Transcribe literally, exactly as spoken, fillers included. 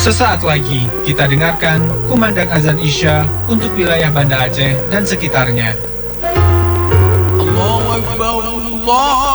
Sesaat lagi kita dengarkan kumandang azan Isya untuk wilayah Banda Aceh dan sekitarnya. Allahu Akbar, Allah